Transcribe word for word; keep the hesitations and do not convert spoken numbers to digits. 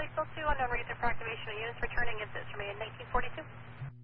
Bristol two, unknown reason for activation of units returning exits remain nineteen forty-two.